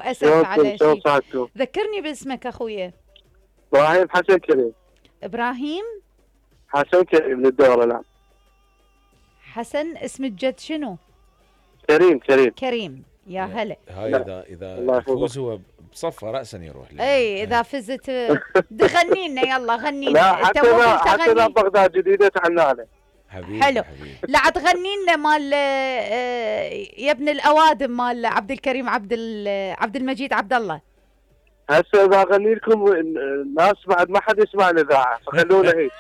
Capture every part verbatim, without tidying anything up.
أسف على شيء. صحتكم؟ ذكرني باسمك أخويا. إبراهيم حسن كريم. إبراهيم حسن كريم للدورة. نعم. حسن اسم الجد شنو؟ كريم كريم كريم. يا هلا. هاي إذا إذا يفوز هو بصفه رأسا يروح له. اي اذا فزت غني لنا يلا غني لنا. لا حتى لا حتى لا بغداد جديدة تعنانا حبيبي. حلو حبيبي. لا تغني لنا مال يا ابن الاوادم مال عبد الكريم عبد عبد المجيد عبد الله. هسه اذا اغني لكم الناس بعد ما حد يسمع الاذاعه فخلونا هيك.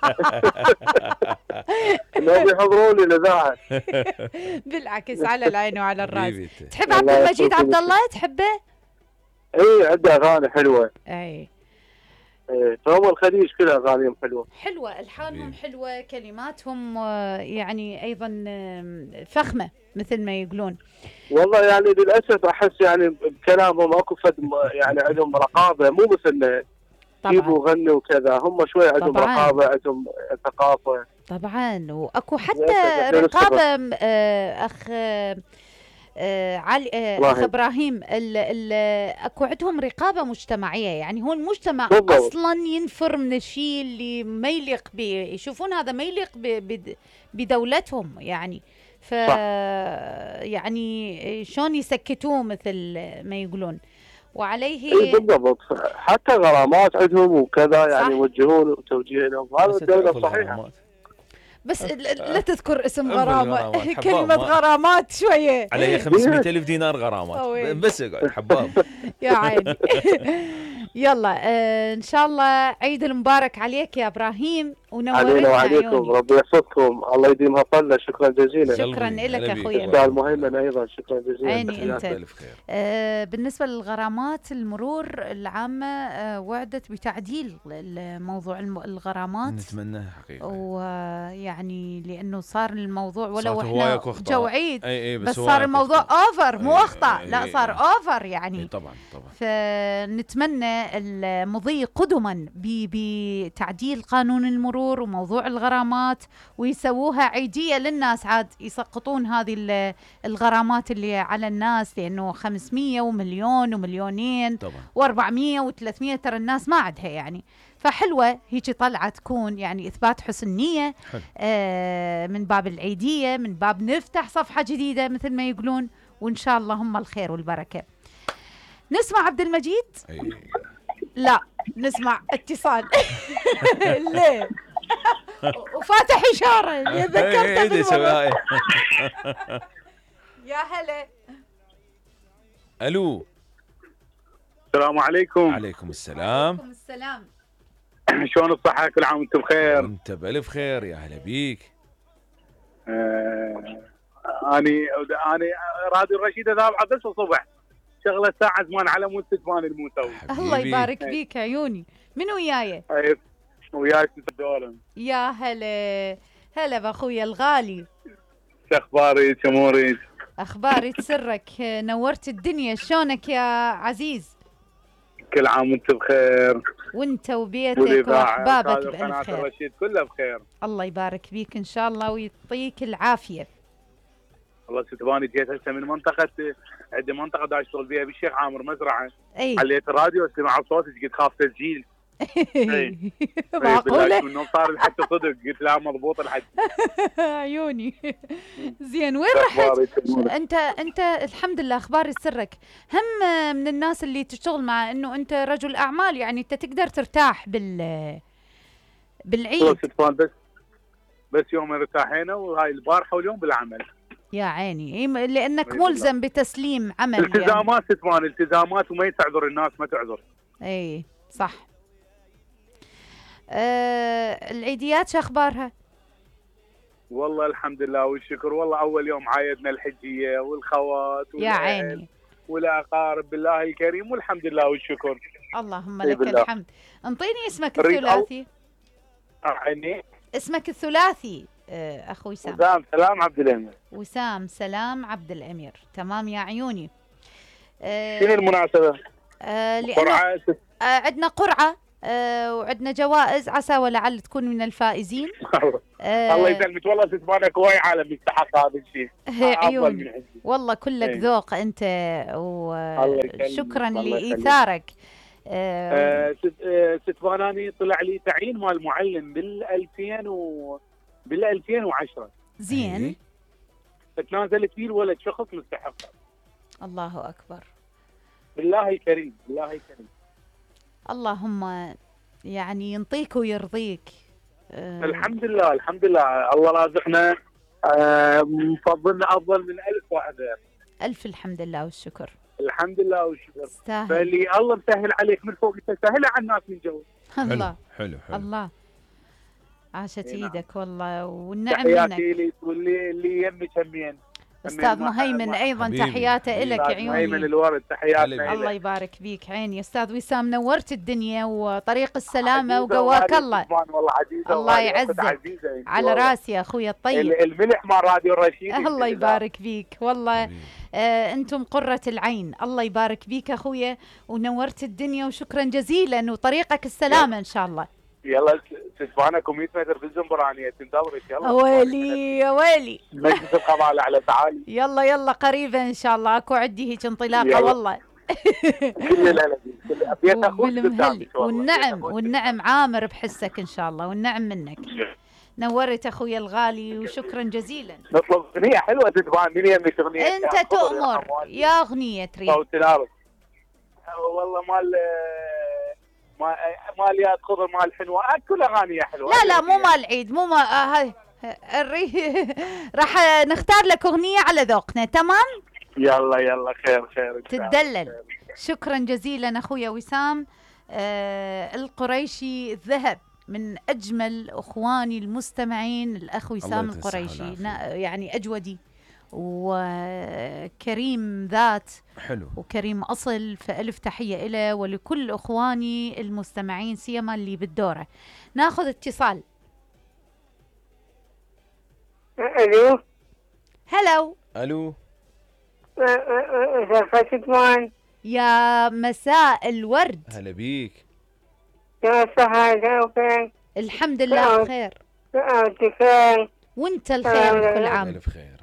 لو بيحضرون الاذاعه. بالعكس على العين وعلى الراس. تحب عبد المجيد عبد الله؟ تحبه؟ اي عنده اغاني حلوه. اي ايه فهو الخليج كلها اغانيهم حلوه. حلوه الحانهم حلوه كلماتهم يعني ايضا فخمه مثل ما يقولون. والله يعني للاسف احس يعني بكلامهم اكو فد يعني عندهم رقابه مو مثلنا. يجيبوا غنوا وكذا هم شوي عندهم رقابه عندهم ثقافه. طبعا واكو حتى رقابه اخ آه علي آه اخ ابراهيم ال ال اكو عندهم رقابه مجتمعيه يعني هو المجتمع بالضبط. اصلا ينفر من الشيء اللي ما يليق به يشوفون هذا ما يليق بدولتهم يعني ف يعني شلون يسكتوه مثل ما يقولون وعليه اي بالضبط حتى غرامات عندهم وكذا يعني يوجهون وتوجيه لهم هذا الدوله صحيحه. بس لا تذكر اسم غرامة كلمة غرامات شوية علي خمسمائة ألف دينار غرامات بس اقعد حباب. يا عيني. يلا آه ان شاء الله عيد المبارك عليك يا ابراهيم ونورتنا وعليكم ربي يحفظكم الله يديمها طلة. شكرا جزيلا. شكرا لك اخويا. استاذ مهيمن ايضا شكرا جزيلا. عيني انت. آه بالنسبه للغرامات المرور العامه آه وعدت بتعديل موضوع الغرامات. نتمنى حقيقه ويعني لانه صار الموضوع ولو احنا جو عيد أي أي بس, بس صار الموضوع اوفر مو اخطاء لا صار اوفر يعني. أي طبعا طبعا. فنتمنى المضي قدما بتعديل قانون المرور وموضوع الغرامات ويسووها عيدية للناس عاد يسقطون هذه الغرامات اللي على الناس لأنه خمسمية ومليون ومليونين وأربعمية وثلاثمية ترى الناس ما عندها يعني. فحلوة هيك طلعة تكون يعني إثبات حسن نية آه من باب العيدية من باب نفتح صفحة جديدة مثل ما يقولون وإن شاء الله هم الخير والبركة. نسمع عبد المجيد؟ أي. لا نسمع اتصال. ليه وفاتح إشارة ذكرته بالمرة. يا هلا. ألو السلام عليكم. عليكم السلام. عليكم السلام. شلون الصحة؟ كل عام وانتم بخير. وانت بألف خير يا هلا بيك. آه اني اني راديو الرشيد ذابعه بس الصبح شغله ساعه زمان على مود ستمان الموسوي. الله يبارك فيك عيوني. من وياي؟ اي وياك الدورم. يا هلا هلا باخويا الغالي. شو اخبارك امورك؟ اخباري تسرك نورت الدنيا. شلونك يا عزيز؟ كل عام وانت بخير وانت وبيتك واحبابك بألف خير. قناة الرشيد كلها بخير. الله يبارك فيك ان شاء الله ويعطيك العافيه. والله ستباني جيت هسه من منطقه عندي منطقه دا اشتغل بيها بالشيخ عامر مزرعه. اي عليت الراديو سمع صوتك قلت خاف تسجيل. اي معقوله من صار الحكي صدق قلت لا مضبوط الحكي. عيوني. زين وين رحت انت؟ انت الحمد لله اخبار سرك. هم من الناس اللي تشتغل مع انه انت رجل اعمال يعني انت تقدر ترتاح بال بالعيد. بس بس يوم ارتاحينا وهاي البارحه واليوم بالعمل. يا عيني لانك ملزم بتسليم عمل. التزامات يعني. ستمان التزامات وما تعذر الناس ما تعذر. اي صح. أه العيديات شو اخبارها؟ والله الحمد لله والشكر. والله اول يوم عايدنا الحجيه والخوات يا عيني والاقارب بالله الكريم والحمد لله والشكر. اللهم لك بالله. الحمد. انطيني اسمك الثلاثي. عيني اسمك الثلاثي اخو وسام. وسام سلام عبد الامير. وسام سلام عبد الامير. تمام يا عيوني. أه شنو المناسبه؟ أه قرعه. أه عندنا قرعه آه وعندنا جوائز عسى ولعل تكون من الفائزين. آه الله يسلمك والله ستبانك هواي عالم يستحق هذا الشيء. عيون والله كلك ذوق انت وشكرا لايثارك. آه آه ستباناني طلع لي تعيين مال معلم بال ألفين و بال ألفين وعشرة. زين. تنازلت فيه الولد شخص مستحق. الله اكبر. بالله كريم بالله كريم. اللهم يعني ينطيك ويرضيك. أه الحمد لله الحمد لله الله رازقنا أه مفضلنا افضل من ألف واحد غير. الف الحمد لله والشكر. الحمد لله والشكر. استاهل. فاللي الله مسهل عليك من فوق تسهلها على الناس من جوا. الله حلو حلو. الله عاشت ايدك والله والنعم منك. تحياتي واللي اللي يمك همين. استاذ مهيمن ايضا تحياته لك عيوني. مهيمن الورد تحياتنا. الله يبارك فيك عيني. استاذ وسام نورت الدنيا وطريق السلامه وقواك الله. والله عزيزه الله يعزك على راسي يا اخوي الطيب. الملح مال راديو الرشيد. الله يبارك فيك والله. آه انتم قرة العين. الله يبارك فيك اخويا ونورت الدنيا وشكرا جزيلا وطريقك السلامه ان شاء الله. يلا تسمعنا مية متر في الزنبرانية تنتظرك. يلا ويلي يا ويلي. مجلس القضاء على تعالي. يلا يلا قريبا ان شاء الله. اكو عندي هيك انطلاقه والله. كل بالمهل والنعم والنعم عامر بحسك ان شاء الله والنعم منك. نورت اخوي الغالي وشكرا جزيلا. نطلب اغنيه حلوه تتبان من يمك اغنيه. انت تؤمر يا اغنيه تريد. صوت الارض والله مال ما مال يا خضر مال حلوه كل اغاني حلوه. لا لا مو مال عيد مو ما هاي راح نختار لك اغنيه على ذوقنا. تمام يلا يلا خير خير تدلل. شكرا جزيلا اخويا وسام آه القريشي الذهب من اجمل اخواني المستمعين. الاخ وسام القريشي يعني اجودي وكريم ذات حلو وكريم أصل. فألف تحية إله ولكل أخواني المستمعين سيما اللي بالدورة. ناخذ اتصال. ألو هلو ألو يا مساء الورد. هلا بيك. يا صحة وفين؟ الحمد لله بخير. خير وانت الخير كل عام. الف خير.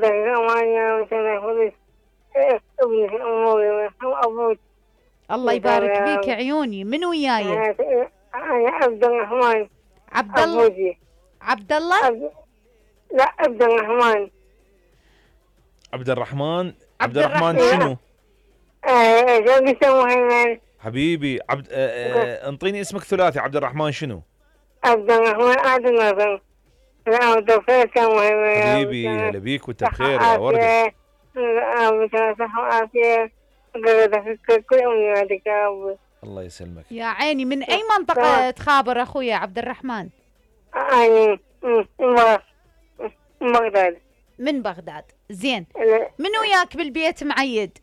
الله يبارك بيك عيوني. من وياي؟ انا عبد الرحمن. عبد الله. عبد الله؟ لا عبد الرحمن. عبد الرحمن. عبد الرحمن شنو؟ اه حبيبي عبد انطيني اسمك ثلاثي. عبد الرحمن شنو؟ عبد الرحمن عادل. لا وتوفيق حبيبي هلا بيك وانت بخير يا ورده. صحة وعافية كل أمنياتك يا رب. الله يسلمك يا عيني. من أي منطقة تخابر أخويا عبد الرحمن؟ أنا من بغداد. من بغداد. زين. من وياك بالبيت معيد؟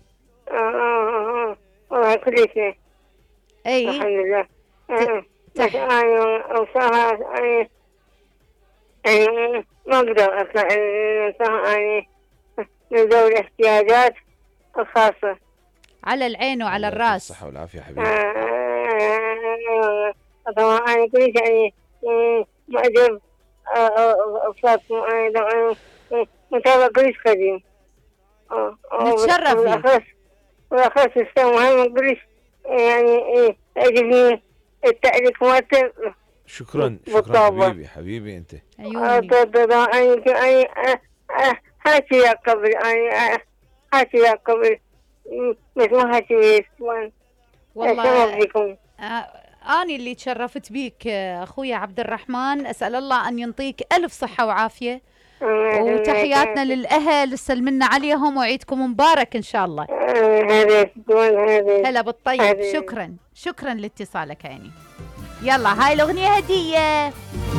اه اه كل شيء. أي الحمد لله. بس أنا أوصاها يعني ما أقدر أطلع يعني من ذوي الاحتياجات الخاصة. على العين وعلى الراس. الصحة والعافية حبيبي. طبعا أنا كل شيء معجب أصواتكم. أنا متابع كلش قديم. نتشرف فيك. والأخص السلام مهم كلش يعني يعجبني التعليق مالته. شكرا شكرا حبيبي حبيبي انت. عيوني. هاتي يا قبل أنا هاتي يا قبل بس ما هاتي والله أنا اللي تشرفت بيك أخويا عبد الرحمن. أسأل الله أن ينطيك ألف صحة وعافية وتحياتنا للأهل سلمنا عليهم وعيدكم مبارك إن شاء الله. هلا بالطيب. شكرا شكرا لاتصالك عيني. يلا هاي الأغنية هدية.